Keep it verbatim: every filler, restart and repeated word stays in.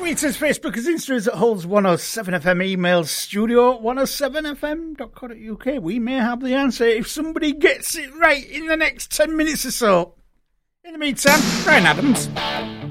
Tweeters, Facebookers, Instas at Holds one oh seven F M, email studio one oh seven f m dot co dot u k. We may have the answer if somebody gets it right in the next ten minutes or so. In the meantime, Brian Adams.